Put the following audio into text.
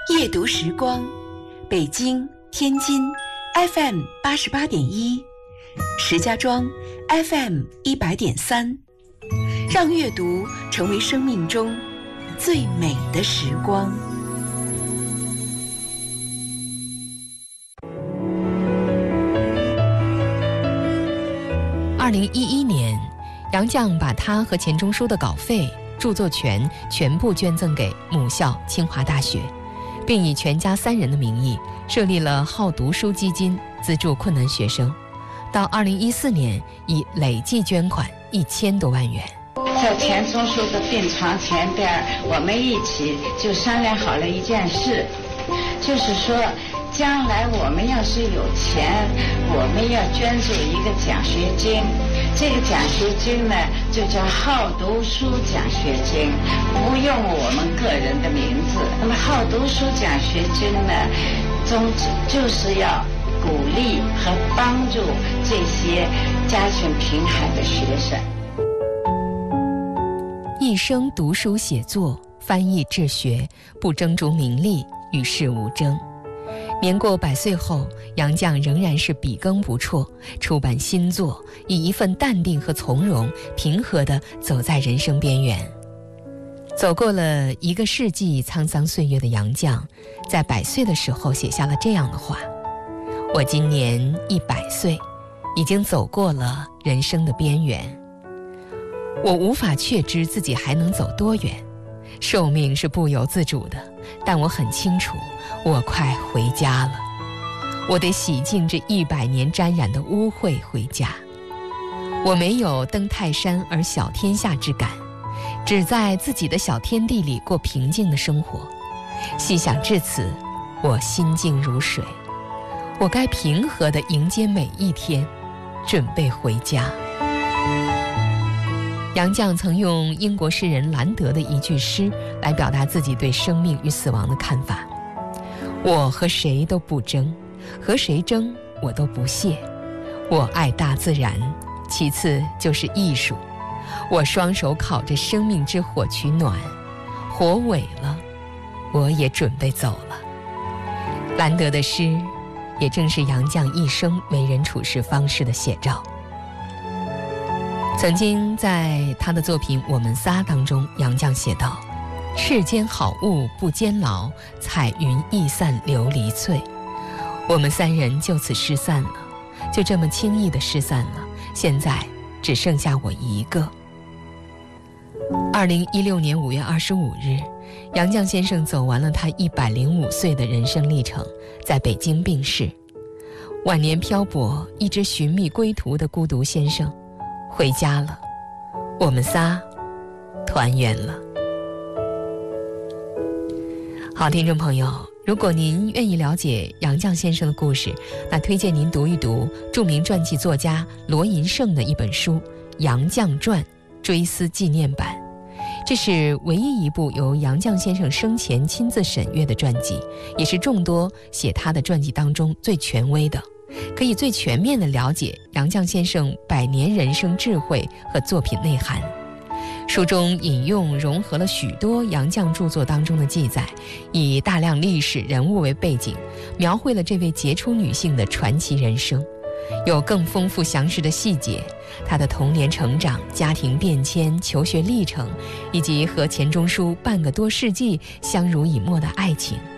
夜读时光，北京、天津 FM 88.1，石家庄 FM 100.3，让阅读成为生命中最美的时光。 2011年，杨绛把他和钱钟书的稿费、著作权全部捐赠给母校清华大学，并以全家3人的名义设立了好读书基金，资助困难学生。到2014年，已累计捐款1000多万元。 在钱钟书的病床前边，我们一起就商量好了一件事，就是说，将来我们要是有钱，我们要捐助一个奖学金。这个奖学金呢，就叫好读书奖学金，不用我们个人的名字。那么好读书奖学金呢，宗旨就是要鼓励和帮助这些家境贫寒的学生。 一生读书写作，翻译治学，不争逐名利，与世无争。年过100岁后，杨绛仍然是笔耕不辍，出版新作，以一份淡定和从容，平和地走在人生边缘。走过了1个世纪沧桑岁月的杨绛，在100岁的时候写下了这样的话：我今年100岁，已经走过了人生的边缘。我无法确知自己还能走多远，寿命是不由自主的，但我很清楚，我快回家了。我得洗净这100年沾染的污秽回家。我没有登泰山而小天下之感，只在自己的小天地里过平静的生活。细想至此，我心静如水。我该平和地迎接每一天，准备回家。杨绛曾用英国诗人兰德的一句诗来表达自己对生命与死亡的看法：我和谁都不争，和谁争我都不屑。我爱大自然，其次就是艺术。我双手烤着生命之火取暖，火萎了，我也准备走了。兰德的诗也正是杨绛一生为人处事方式的写照。曾经在他的作品《我们仨》当中，杨绛写道：世间好物不坚牢，彩云易散琉璃脆。我们3人就此失散了，就这么轻易地失散了，现在只剩下我一个。2016年5月25日，杨绛先生走完了他105岁的人生历程，在北京病逝。晚年漂泊，一直寻觅归途的孤独先生回家了，我们仨团圆了。好，听众朋友，如果您愿意了解杨绛先生的故事，那推荐您读一读著名传记作家罗银胜的一本书《杨绛传追思纪念版》。这是唯一一部由杨绛先生生前亲自审阅的传记，也是众多写他的传记当中最权威的，可以最全面地了解杨绛先生100年人生智慧和作品内涵。书中引用融合了许多杨绛著作当中的记载，以大量历史人物为背景，描绘了这位杰出女性的传奇人生，有更丰富详实的细节，她的童年成长、家庭变迁、求学历程，以及和钱钟书半个多世纪相濡以沫的爱情。